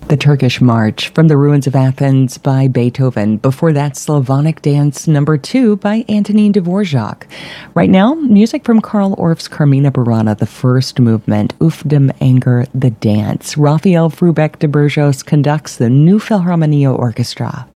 The Turkish March from the Ruins of Athens by Beethoven. Before that, Slavonic Dance Number 2 by Antonin Dvorak. Right now, music from Karl Orff's Carmina Burana, the first movement, Auf dem Anger, the dance. Raphael Frubeck de Burgos conducts the New Philharmonia Orchestra.